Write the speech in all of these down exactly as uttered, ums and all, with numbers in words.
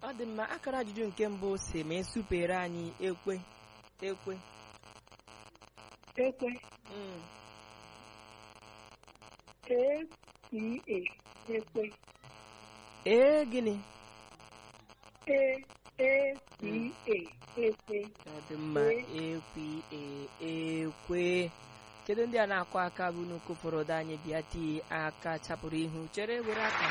Ọ dị mma, akara ajụjụ nke mbụ si ma esupere anyị ekwe ekwe Ekwe. Mm. E P A. Ekwe. ee gịnị E A P A. Ekwe. ọ dị mma ekwe e- ekwe kedu ndị a na-akụ aka bụ nnukwu fọrọdụ anyị bịa tie aka chapụrụ ihu chere were aka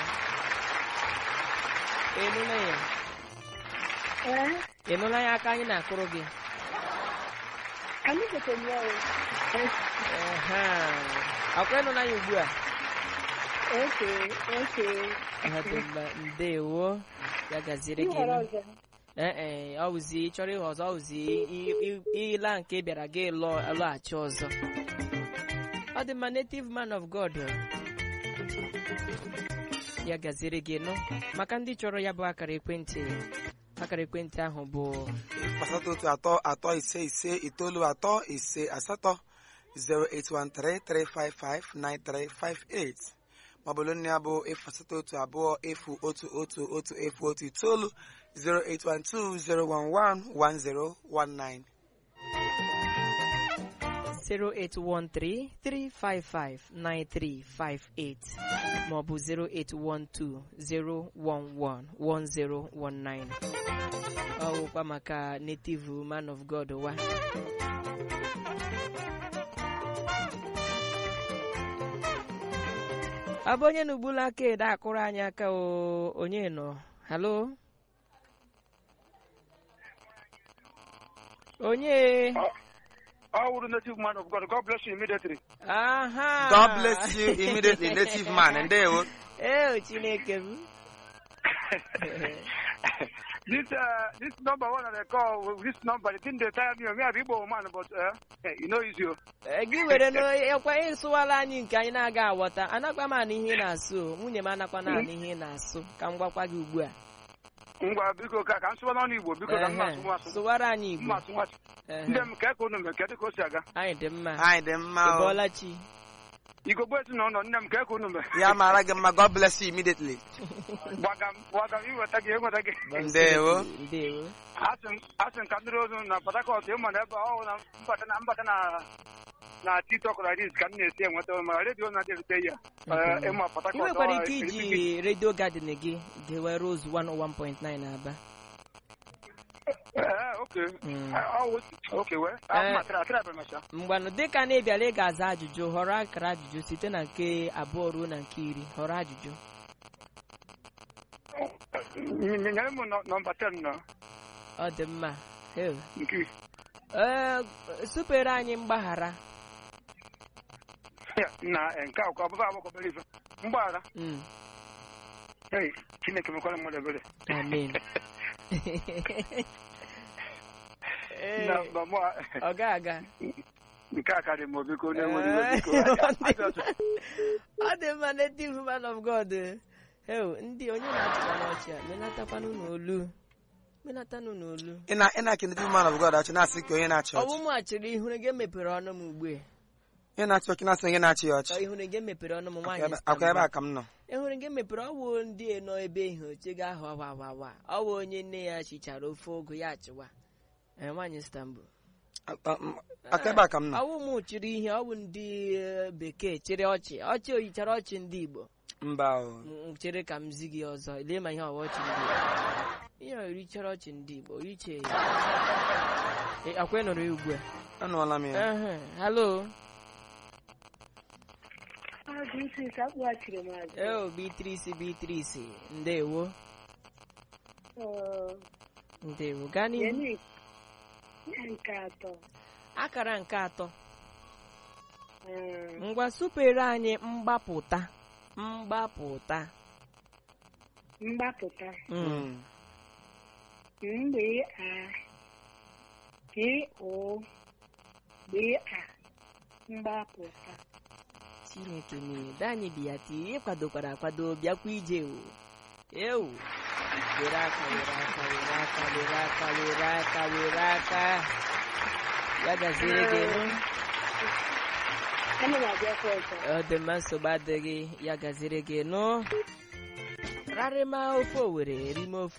ịnụla ya Eh? ịnụla ya aka anyị na-akụrụ gị Anyị gotere ya o. ehe akwa ịnụla ya ugbu a Okay, okay. ọ dị mma ndewo ya gaziri gị Ịhọrọ nụ. ọzọ. ee e ọ wụzi ịchọrọ ihe ọzọ ọ wụzi ị- ị- ịla nke bịara gị lọ- lọghachi ọzọ ọ dị mma native man of God ya gaziri gị nụ maka ndị chọrọ ya bụ akara ekwentị akara ekwentị ahụ bụ asatọ otu atọ atọ ise ise itoolu atọ ise asatọ zero eight one three three five five nine three five eight maọbụ olu nne ya bụ efu asatọ otu abụọ efu otu otu otu efu otu itoolu zero eight one two zero one one one zero one nine. zero eight one three three five five nine three five eight maọbụ zero eight one two zero one one one zero one nine ọ bụkwa maka native man of God wa ọ bụ onye n'ugbula aka ede akụrụ anyị aka o onye nọ halo onye I will native man of God. God bless you immediately. aha God bless you immediately, native man. Ndewo. ee Chineke m This uh, this number one that I call this number, the thing they tell me, me a people man, but uh, hey, you know it's you. Ee, gị were n'ekwe ịsụwala anyị nke anyị na-aga aghọta anakwa m anụ ihe ị na-asụ o. Nwunye m anakwa na anụ ihe ị na-asụ ka m gwakwa gị ugbu a Ngwa biko ka ka nsụwa n'ọnụ Igbo biko ka mma asụ nwa asụ. sụwara anyị Igbo Mma asụ nwa asụ. Ndị m ka ka unu me kedụ ka o si aga. anyị dị mma Anyị dị mma ị o. bọọla chi Igbo esi na ọnọ nne m ka ka unu me. Ya mara gị mma. God bless you immediately. Gwaga m gwaga m iweta gị enweta gị. Ndewo. ndewo Asị m asị m ka ndị ozu na Port Harcourt ịma na ebe ọ na mbata na mbata na na TikTok na Reels ka m na-esi enweta ma redio na-adịrute ya. Eh, ịma Port ị Harcourt. nwekwara ike iji redio garden gị gewe Rose one oh one point nine Aba Eh, okay. Mm. Oh, okay, well. I'm not try try masha. mgbanụ dịka na-ebiala ị ga-aza ajụjụ họrọ akara ajụjụ site na nke abụọ ruo na nke iri họrọ ajụjụ Nyere m nọmba ten na ọ dị mma Ew. nke ee supere anyị mgbaghara ya na nke akwa ọbụba agbakọ bere ife mgbaghara. Mm. Hey, Chineke mekwara mmadụ ebere. amen Ee, Na mba mụ ọ ga-aga nke a karịrị m obi ka onye nwere iwe biko. ọ dị mma native man of God Ew, ndị onye na-achịkwa n'ọchị a menatakwanụ n'olu menatanụ n'olu Ị na ị na-akị native man of God achị na-asị ka onye na-achị ọ ọchị. bụ mụ achịrị ihuru gị mepere ọnụ m ugbu a Onye na-achị ọchị na-asị onye na-achị ya Ọ ọchị. ihuru gị mepere ọnụ m nwaanyị Akwa ebe a ka m nọ. ehuru gị mepere ọwụ ndị nọ ebe ihe oche ga ahụ awawawa ọwụ onye nne ya chichara ofe ogo ya achịwa ee nwaanyị Istanbul Aka ebe a ka m nọ. ọwụ m chịrị ihe ọwụ ndị eh, bekee chịrị ọchị ọchị oyichara ọchị ndị Igbo Mba o. M- chere ka m zi gị ọzọ lee ma ihe ọwa ọchị ndị Igbo ihe orichara ọchị ndị Igbo riche ya Eh, akwa nọrọ ya ugbu a Anụọla m ya. Ehe, halo Ọ dị isi ka akpọghachiri m azụ. eo Beatrice Beatrice ndewo Ọ, ndewo gaa ya n'ihu na nke atọ. akara nke atọ Mm, ngwa supere anyị mgbapụta mgbapụta Mgbapụta. Mm. Mgbe a K O B A mgbapụta. Chineke na-ede anyị bi ya tie ịkwadokwara akwado bịakwa ije o ewu were aka were aka were aka were aka were aka were aka ya gaziere gị nụ. Ana m abịakwa ọzọ. ọ dị mma nsogbu adịghị ya gaziere gị nụ rarịma ofe Owere erime ofe